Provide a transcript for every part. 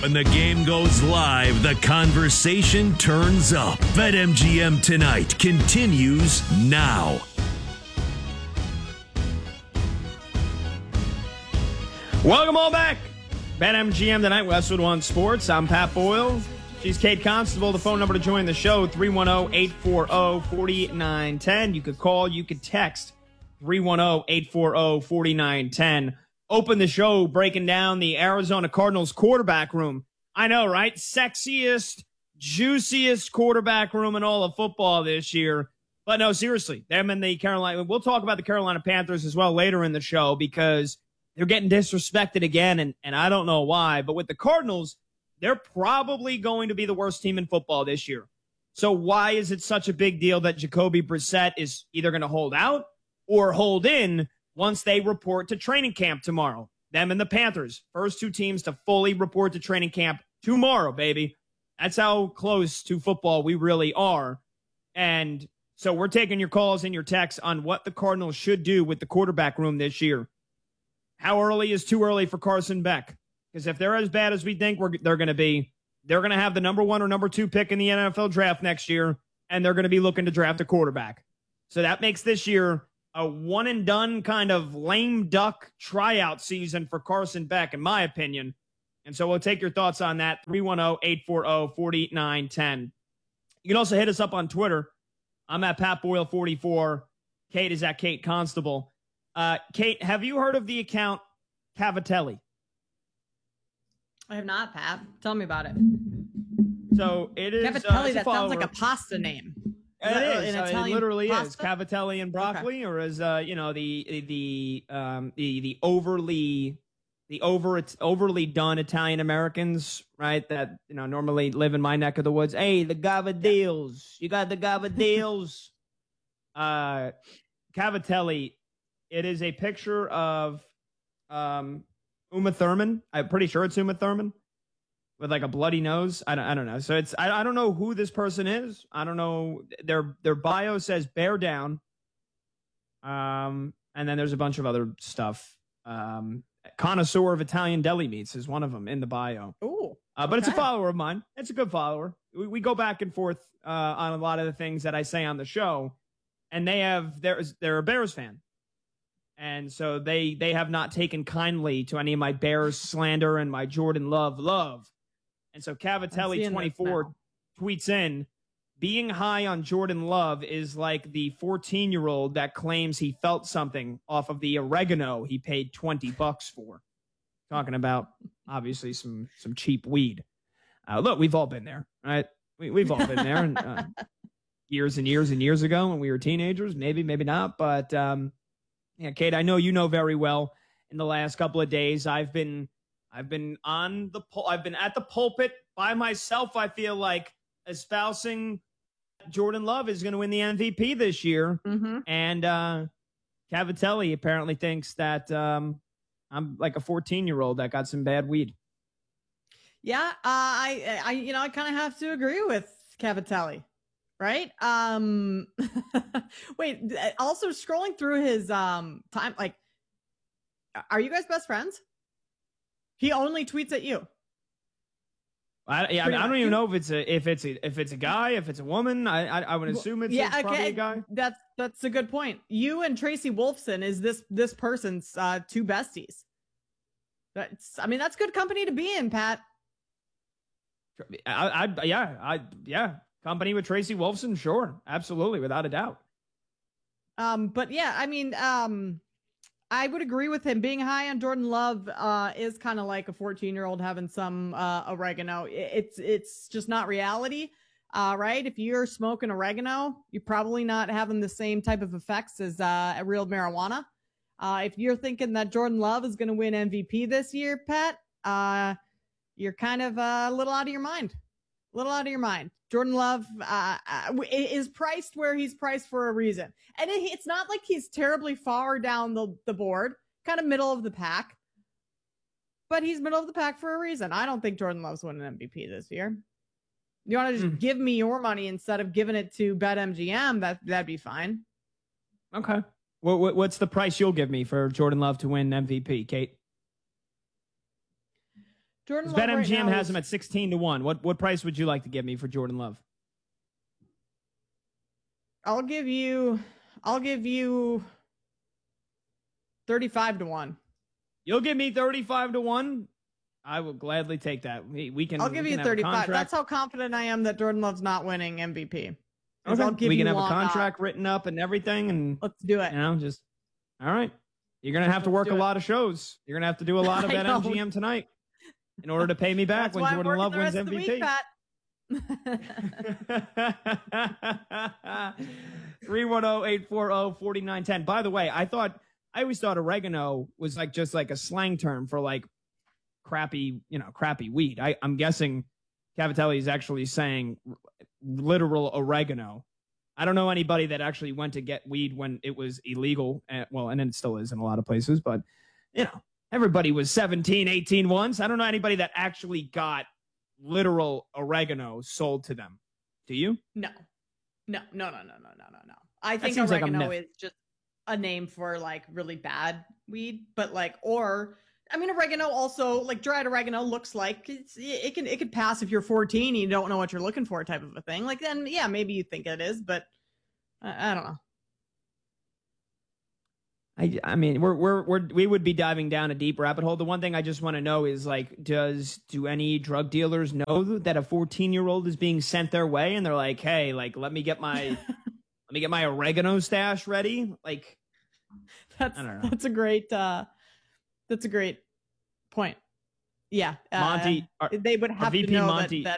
When the game goes live, the conversation turns up. BetMGM Tonight continues now. Welcome all back. BetMGM Tonight, Westwood One Sports. I'm Pat Boyle. She's Kate Constable. The phone number to join the show, 310-840-4910. You could call, you could text, 310-840-4910. Open the show breaking down the Arizona Cardinals quarterback room. I know, right? Sexiest, juiciest quarterback room in all of football this year. But no, seriously, them and the Carolina. We'll talk about the Carolina Panthers as well later in the show because they're getting disrespected again, and I don't know why. But with the Cardinals, they're probably going to be the worst team in football this year. So why is it such a big deal that Jacoby Brissett is either going to hold out or hold in once they report to training camp tomorrow? Them and the Panthers, first two teams to fully report to training camp tomorrow, baby. That's how close to football we really are. And so we're taking your calls and your texts on what the Cardinals should do with the quarterback room this year. How early is too early for Carson Beck? Because if they're as bad as we think they're going to be, they're going to have the number 1 or number 2 pick in the NFL draft next year, and they're going to be looking to draft a quarterback. So that makes this year a one-and-done kind of lame duck tryout season for Carson Beck, in my opinion. And so we'll take your thoughts on that, 310-840-4910. You can also hit us up on Twitter. I'm at Pat Boyle 44. Kate is at Kate Constable. Kate, have you heard of the account Cavatelli? I have not, Pat. Tell me about it. So it is Cavatelli. That sounds like a pasta name. It is. It literally pasta? is Cavatelli and broccoli, okay. Or as the overly done Italian Americans, right? That normally live in my neck of the woods. Hey, the gavadils. You got the gavadils. Cavatelli. It is a picture of Uma Thurman. I'm pretty sure it's Uma Thurman with like a bloody nose. I don't know. So I don't know who this person is. I don't know. Their bio says bear down. And then there's a bunch of other stuff. Connoisseur of Italian deli meats is one of them in the bio. Ooh. But it's a follower of mine. It's a good follower. We go back and forth on a lot of the things that I say on the show, and they're a Bears fan. And so they have not taken kindly to any of my Bears slander and my Jordan love. And so Cavatelli 24 tweets in, being high on Jordan Love is like the 14-year-old that claims he felt something off of the oregano he paid $20 for. Talking about obviously some cheap weed. Look, we've all been there, right? We've all been there, and years and years and years ago when we were teenagers, maybe not, but yeah, Kate, I know you know very well. In the last couple of days, I've been at the pulpit by myself. I feel like espousing Jordan Love is going to win the MVP this year, and Cavatelli apparently thinks that I'm like a 14-year-old that got some bad weed. Yeah, I kind of have to agree with Cavatelli. Right? Wait, also scrolling through his time, like, are you guys best friends? He only tweets at you. I don't even know if it's a guy, if it's a woman. I would assume it's probably a guy. That's a good point. You and Tracy Wolfson is this person's two besties. That's good company to be in, Pat. Yeah. Company with Tracy Wolfson, sure. Absolutely, without a doubt. But yeah, I would agree with him. Being high on Jordan Love is kind of like a 14-year-old having some oregano. It's just not reality, right? If you're smoking oregano, you're probably not having the same type of effects as a real marijuana. If you're thinking that Jordan Love is going to win MVP this year, Pat, you're kind of a little out of your mind. Jordan Love is priced where he's priced for a reason. And it's not like he's terribly far down the board, kind of middle of the pack. But he's middle of the pack for a reason. I don't think Jordan Love's winning MVP this year. You want to just give me your money instead of giving it to BetMGM, that'd be fine. Okay. What's the price you'll give me for Jordan Love to win MVP, Kate? Jordan Love BetMGM right has him at 16-1. What price would you like to give me for Jordan Love? I'll give you 35-1. You'll give me 35-1. I will gladly take that. We can. I'll give you 35. That's how confident I am that Jordan Love's not winning MVP. Okay. We can have a contract written up and everything, and let's do it. Just all right. You're gonna have to work a lot of shows. You're gonna have to do a lot of BetMGM tonight in order to pay me back when Jordan Love wins MVP. 310-840-4910. By the way, I always thought oregano was just like a slang term for like crappy weed. I'm guessing Cavatelli is actually saying literal oregano. I don't know anybody that actually went to get weed when it was illegal. And it still is in a lot of places, but everybody was 17, 18 once. I don't know anybody that actually got literal oregano sold to them. Do you? No. I think oregano is just a name for like really bad weed, but oregano also, like dried oregano, looks like it can pass if you're 14 and you don't know what you're looking for, type of a thing. Like then, yeah, maybe you think it is, but I don't know. I mean, we would be diving down a deep rabbit hole. The one thing I just want to know is do any drug dealers know that a 14-year-old is being sent their way and they're like, hey, let me get my oregano stash ready? Like, I don't know. That's a great point. Yeah. Monty, they would have to know Monty. that.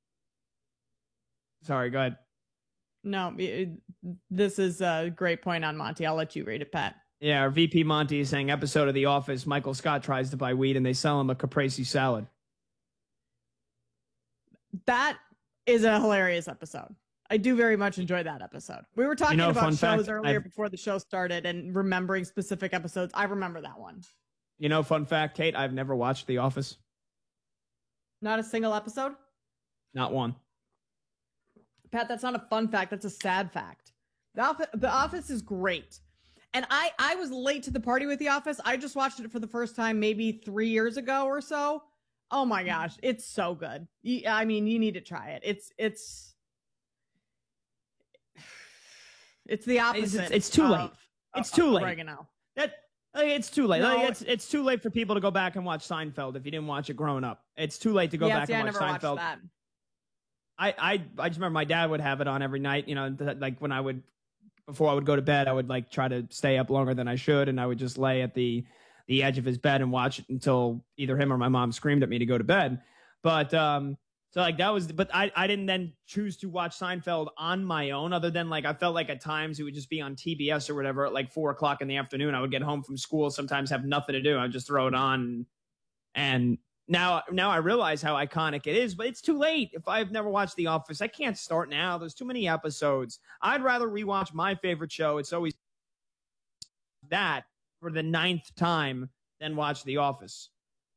Sorry, go ahead. No, this is a great point on Monty. I'll let you read it, Pat. Yeah, our VP Monty is saying episode of The Office, Michael Scott tries to buy weed and they sell him a caprese salad. That is a hilarious episode. I do very much enjoy that episode. We were talking about shows earlier before the show started and remembering specific episodes. I remember that one. Fun fact, Kate, I've never watched The Office. Not a single episode? Not one. Pat, that's not a fun fact. That's a sad fact. The Office is great. And I was late to the party with The Office. I just watched it for the first time maybe 3 years ago or so. Oh my gosh, it's so good. You need to try it. It's the opposite. It's too late. It's too late. Oregano. It's too late. No, it's too late for people to go back and watch Seinfeld if you didn't watch it growing up. It's too late to go back and watch Seinfeld. Watched that. I just remember my dad would have it on every night. When before I would go to bed, I would try to stay up longer than I should, and I would just lay at the edge of his bed and watch it until either him or my mom screamed at me to go to bed. But that was. But I didn't then choose to watch Seinfeld on my own, other than I felt like at times it would just be on TBS or whatever at 4:00 in the afternoon. I would get home from school, sometimes have nothing to do. I'd just throw it on, and now I realize how iconic it is. But it's too late. If I've never watched The Office, I can't start now. There's too many episodes. I'd rather rewatch my favorite show. It's always that for the 9th time than watch The Office.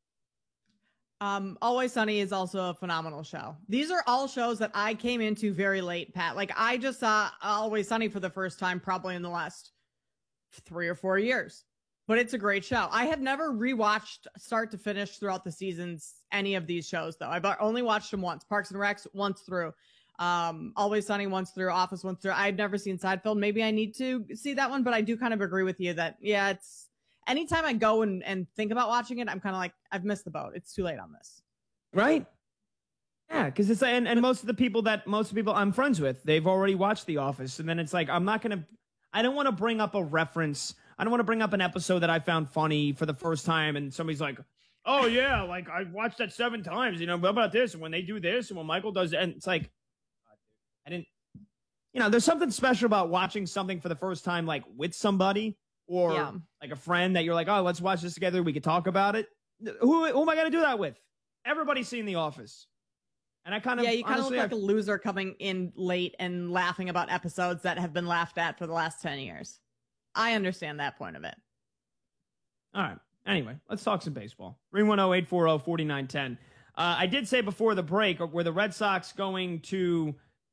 Always Sunny is also a phenomenal show. These are all shows that I came into very late, Pat. I just saw Always Sunny for the first time probably in the last 3 or 4 years. But it's a great show. I have never rewatched start to finish throughout the seasons any of these shows, though. I've only watched them once. Parks and Recs once through. Always Sunny once through. Office once through. I've never seen Seinfeld. Maybe I need to see that one, but I do kind of agree with you that, yeah, it's anytime I go and think about watching it, I'm kind of like, I've missed the boat. It's too late on this. Right? Yeah, because it's and most of the people I'm friends with, they've already watched The Office, and then it's I don't want to bring up a reference. I don't want to bring up an episode that I found funny for the first time, and somebody's like, "Oh yeah, I watched that 7 times. What about this? And when they do this, and when Michael does it," and it's I didn't. There's something special about watching something for the first time, with somebody or a friend that you're like, "Oh, let's watch this together. We could talk about it." Who am I going to do that with? Everybody's seen The Office. And I kind of you kind of look like a loser coming in late and laughing about episodes that have been laughed at for the last 10 years. I understand that point of it. All right. Anyway, let's talk some baseball. 310-840-4910. I did say before the break, were the Red Sox going to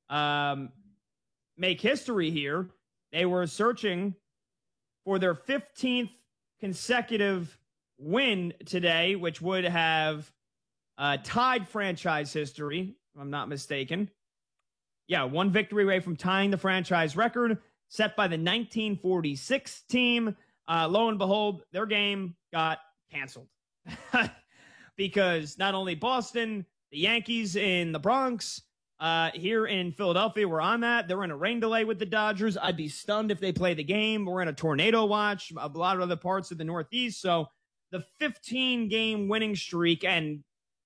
make history here? They were searching for their 15th consecutive win today, which would have tied franchise history, if I'm not mistaken. Yeah, one victory away from tying the franchise record set by the 1946 team. Lo and behold, their game got canceled because not only Boston, the Yankees in the Bronx, here in Philadelphia where I'm at, they're in a rain delay with the Dodgers. I'd be stunned if they play the game. We're in a tornado watch, a lot of other parts of the Northeast. So the 15-game winning streak and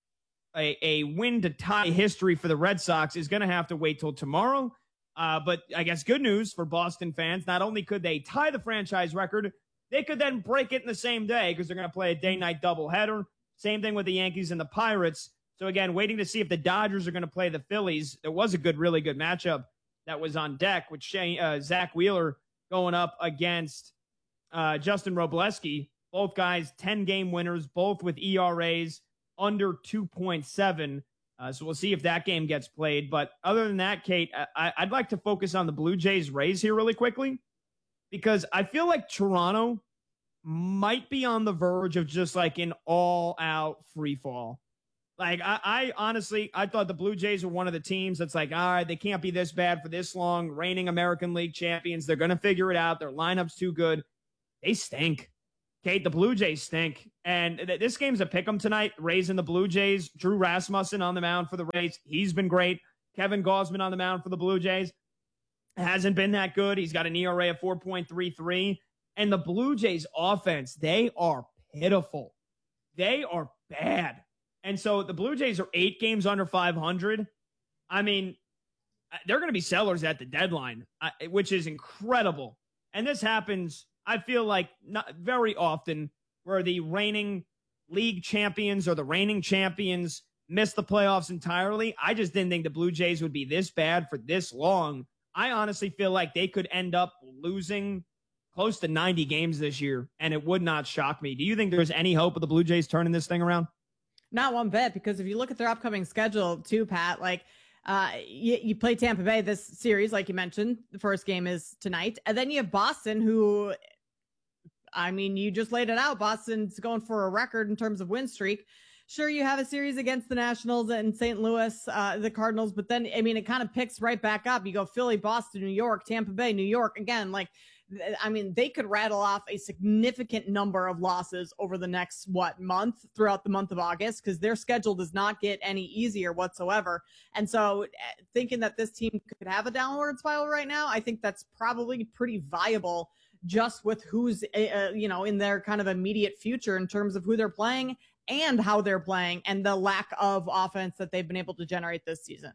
a win to tie history for the Red Sox is going to have to wait till tomorrow. But I guess good news for Boston fans. Not only could they tie the franchise record, they could then break it in the same day because they're going to play a day-night doubleheader. Same thing with the Yankees and the Pirates. So again, waiting to see if the Dodgers are going to play the Phillies. It was a really good matchup that was on deck with Zach Wheeler going up against Justin Robleski. Both guys 10-game winners, both with ERAs under 2.7. So we'll see if that game gets played. But other than that, Kate, I'd like to focus on the Blue Jays Rays here really quickly because I feel like Toronto might be on the verge of just like an all-out free fall. Like, I honestly, I thought the Blue Jays were one of the teams that's like, all right, they can't be this bad for this long. Reigning American League champions. They're going to figure it out. Their lineup's too good. They stink. Kate, the Blue Jays stink. And this game's a pick'em tonight. Rays and the Blue Jays. Drew Rasmussen on the mound for the Rays. He's been great. Kevin Gausman on the mound for the Blue Jays. Hasn't been that good. He's got an ERA of 4.33. And the Blue Jays offense, they are pitiful. They are bad. And so the Blue Jays are 8 games under 500. I mean, they're going to be sellers at the deadline, which is incredible. And this happens, I feel like, not very often where the reigning league champions or the reigning champions miss the playoffs entirely. I just didn't think the Blue Jays would be this bad for this long. I honestly feel like they could end up losing close to 90 games this year, and it would not shock me. Do you think there's any hope of the Blue Jays turning this thing around? Not one bit, because if you look at their upcoming schedule too, Pat, like you play Tampa Bay this series, like you mentioned, the first game is tonight. And then you have Boston, who, I mean, you just laid it out. Boston's going for a record in terms of win streak. Sure, you have a series against the Nationals and St. Louis, the Cardinals, but then, I mean, it kind of picks right back up. You go Philly, Boston, New York, Tampa Bay, New York. Again, like, I mean, they could rattle off a significant number of losses over the next, month throughout the month of August, because their schedule does not get any easier whatsoever. And so thinking that this team could have a downward spiral right now, I think that's probably pretty viable just with who's, in their kind of immediate future in terms of who they're playing and how they're playing and the lack of offense that they've been able to generate this season.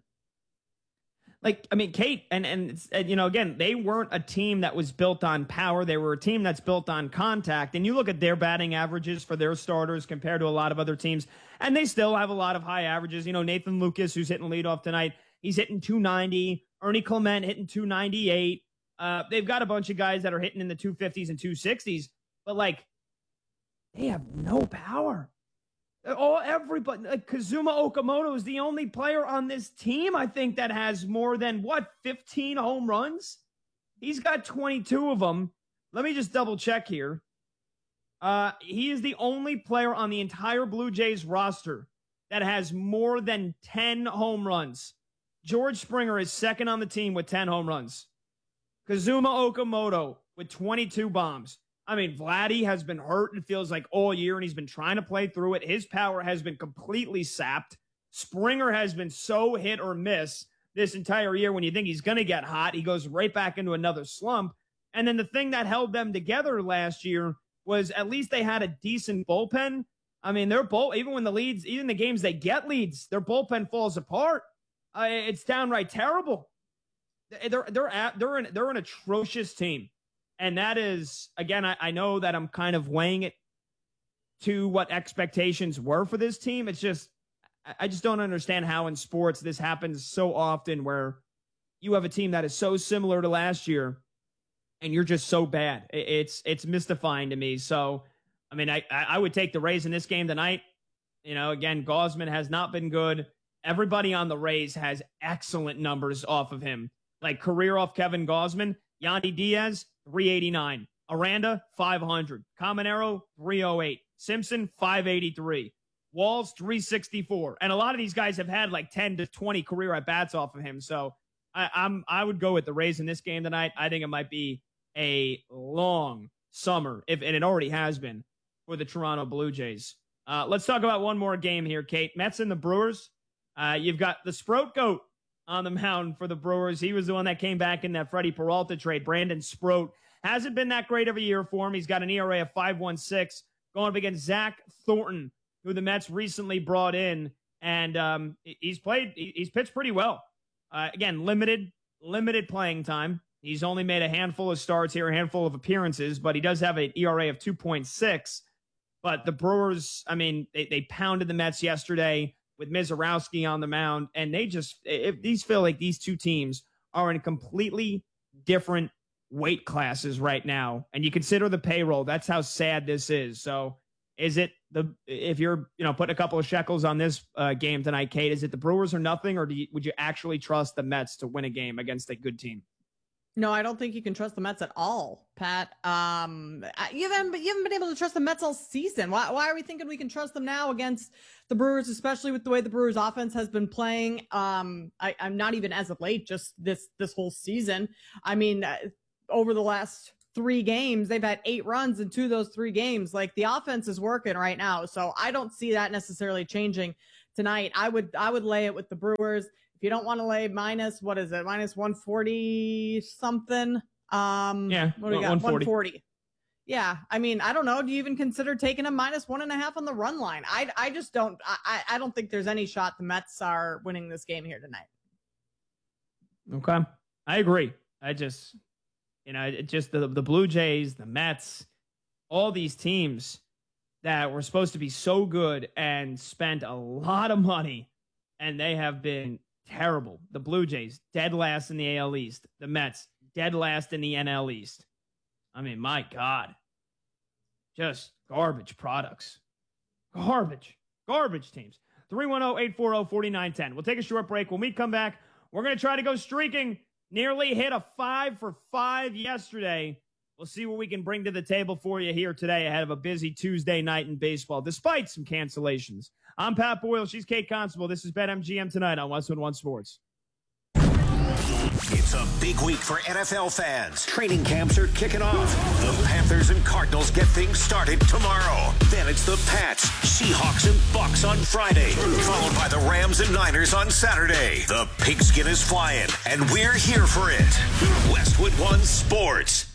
Like, I mean, Kate, and again, they weren't a team that was built on power. They were a team that's built on contact. And you look at their batting averages for their starters compared to a lot of other teams, and they still have a lot of high averages. You know, Nathan Lucas, who's hitting leadoff tonight, he's hitting 290. Ernie Clement hitting 298. They've got a bunch of guys that are hitting in the 250s and 260s, but like, they have no power. Everybody, like Kazuma Okamoto is the only player on this team, I think, that has more than 15 home runs. He's got 22 of them. Let me just double check here. He is the only player on the entire Blue Jays roster that has more than 10 home runs. George Springer is second on the team with 10 home runs. Kazuma Okamoto with 22 bombs. I mean, Vladdy has been hurt, it feels like, all year, and he's been trying to play through it. His power has been completely sapped. Springer has been so hit or miss this entire year. When you think he's going to get hot, he goes right back into another slump. And then the thing that held them together last year was at least they had a decent bullpen. I mean, their even when the leads, even the games they get leads, their bullpen falls apart. It's downright terrible. They're an atrocious team. And that is, again, I know that I'm kind of weighing it to what expectations were for this team. It's just, I just don't understand how in sports this happens so often where you have a team that is so similar to last year and you're just so bad. It's mystifying to me. So, I mean, I would take the Rays in this game tonight. You know, again, Gausman has not been good. Everybody on the Rays has excellent numbers off of him. Like career off Kevin Gausman, Yandy Diaz, 389. Aranda, 500. Caminero, 308. Simpson, 583. Walls 364. And a lot of these guys have had like 10 to 20 career at-bats off of him. So I would go with the Rays in this game tonight. I think it might be a long summer, and it already has been, for the Toronto Blue Jays. Let's talk about one more game here, Kate. Mets and the Brewers. You've got the Sproat Goat on the mound for the Brewers. He was the one that came back in that Freddie Peralta trade. Brandon Sproat hasn't been that great of a year for him. He's got an ERA of 5.16, going up against Zach Thornton, who the Mets recently brought in, and he's pitched pretty well. Again, limited playing time. He's only made a handful of starts here, a handful of appearances, but he does have an ERA of 2.6. But the Brewers, I mean, they pounded the Mets yesterday with Mizorowski on the mound, and these feel like these two teams are in completely different weight classes right now. And you consider the payroll, that's how sad this is. So is it if you're putting a couple of shekels on this game tonight, Kate, is it the Brewers or nothing, or would you actually trust the Mets to win a game against a good team? No, I don't think you can trust the Mets at all, Pat. You haven't been able to trust the Mets all season. Why are we thinking we can trust them now against the Brewers, especially with the way the Brewers offense has been playing? I'm not even as of late, just this whole season. I mean, over the last 3 games, they've had 8 runs in 2 of those 3 games. Like, the offense is working right now. So I don't see that necessarily changing tonight. I would lay it with the Brewers. If you don't want to lay minus 140 something. Yeah. What do we got? 140. Yeah. I mean, I don't know. Do you even consider taking a minus 1.5 on the run line? I just don't. I don't think there's any shot the Mets are winning this game here tonight. Okay. I agree. I just, the Blue Jays, the Mets, all these teams that were supposed to be so good and spent a lot of money, and they have been terrible. The Blue Jays, dead last in the AL East. The Mets, dead last in the NL East. I mean, my God. Just garbage products. Garbage teams. 310-840-4910. We'll take a short break. When we come back, we're going to try to go streaking. Nearly hit a 5 for 5 yesterday. We'll see what we can bring to the table for you here today ahead of a busy Tuesday night in baseball, despite some cancellations. I'm Pat Boyle. She's Kate Constable. This is BetMGM tonight on Westwood One Sports. It's a big week for NFL fans. Training camps are kicking off. The Panthers and Cardinals get things started tomorrow. Then it's the Pats, Seahawks, and Bucks on Friday, followed by the Rams and Niners on Saturday. The pigskin is flying, and we're here for it. Westwood One Sports.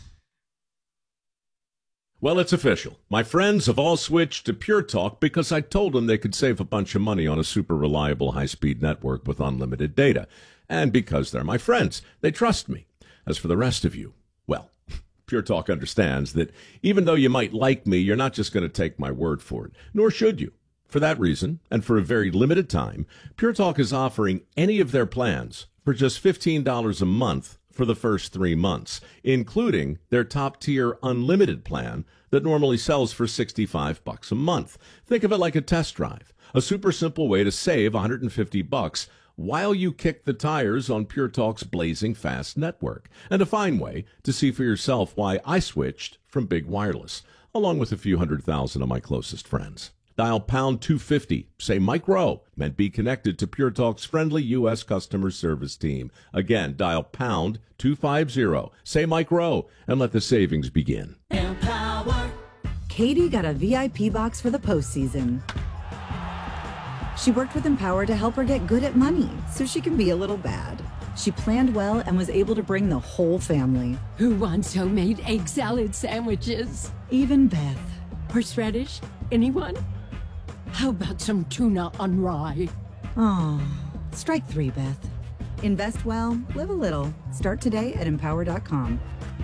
Well, it's official. My friends have all switched to Pure Talk because I told them they could save a bunch of money on a super reliable high-speed network with unlimited data. And because they're my friends, they trust me. As for the rest of you, well, Pure Talk understands that even though you might like me, you're not just going to take my word for it, nor should you. For that reason, and for a very limited time, Pure Talk is offering any of their plans for just $15 a month for the first 3 months, including their top-tier unlimited plan that normally sells for $65 a month. Think of it like a test drive, a super simple way to save $150 while you kick the tires on Pure Talk's blazing fast network, and a fine way to see for yourself why I switched from Big Wireless, along with a few 100,000 of my closest friends. Dial pound 250, say Mike Rowe, and be connected to Pure Talk's friendly U.S. customer service team. Again, dial pound 250, say Mike Rowe, and let the savings begin. Empower. Katie got a VIP box for the postseason. She worked with Empower to help her get good at money so she can be a little bad. She planned well and was able to bring the whole family. Who wants homemade egg salad sandwiches? Even Beth. Horseradish? Anyone? How about some tuna on rye? Oh, strike 3, Beth. Invest well, live a little. Start today at Empower.com.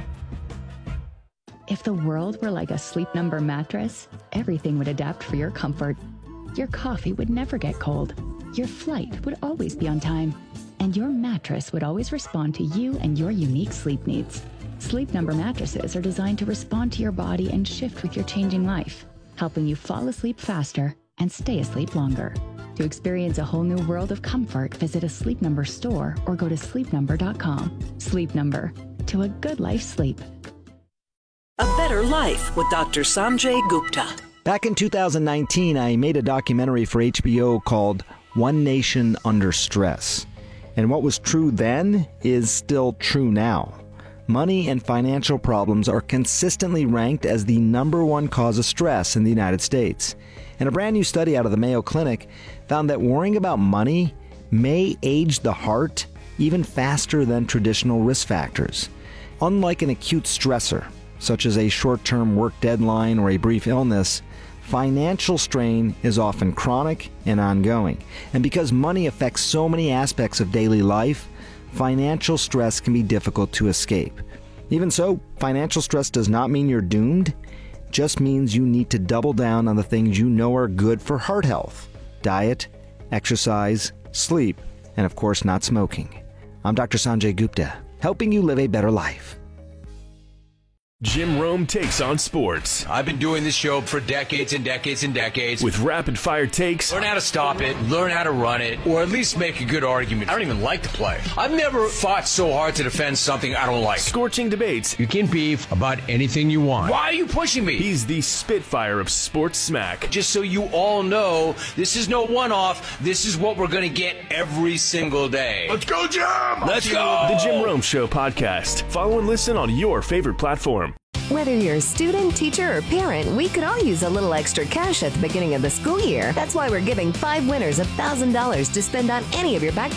If the world were like a Sleep Number mattress, everything would adapt for your comfort. Your coffee would never get cold. Your flight would always be on time. And your mattress would always respond to you and your unique sleep needs. Sleep Number mattresses are designed to respond to your body and shift with your changing life, helping you fall asleep faster and stay asleep longer. To experience a whole new world of comfort, visit a Sleep Number store or go to sleepnumber.com. Sleep Number. To a good life sleep. A better life with Dr. Sanjay Gupta. Back in 2019, I made a documentary for HBO called One Nation Under Stress. And what was true then is still true now. Money and financial problems are consistently ranked as the number one cause of stress in the United States. And a brand new study out of the Mayo Clinic found that worrying about money may age the heart even faster than traditional risk factors. Unlike an acute stressor, such as a short-term work deadline or a brief illness, financial strain is often chronic and ongoing. And because money affects so many aspects of daily life, financial stress can be difficult to escape. Even so, financial stress does not mean you're doomed. It just means you need to double down on the things you know are good for heart health: diet, exercise, sleep, and of course not smoking. I'm Dr. Sanjay Gupta, helping you live a better life. Jim Rome takes on sports. I've been doing this show for decades and decades and decades. With rapid-fire takes. Learn how to stop it, learn how to run it, or at least make a good argument. I don't even like to play. I've never fought so hard to defend something I don't like. Scorching debates. You can beef about anything you want. Why are you pushing me? He's the Spitfire of sports smack. Just so you all know, this is no one-off. This is what we're going to get every single day. Let's go, Jim! Let's go! The Jim Rome Show podcast. Follow and listen on your favorite platform. Whether you're a student, teacher, or parent, we could all use a little extra cash at the beginning of the school year. That's why we're giving 5 winners $1,000 to spend on any of your back